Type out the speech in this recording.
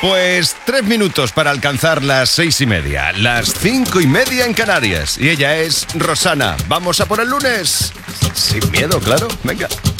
Pues 3 minutos para alcanzar las 6:30, las 5:30 en Canarias. Y ella es Rosana. ¿Vamos a por el lunes? Sin miedo, claro. Venga.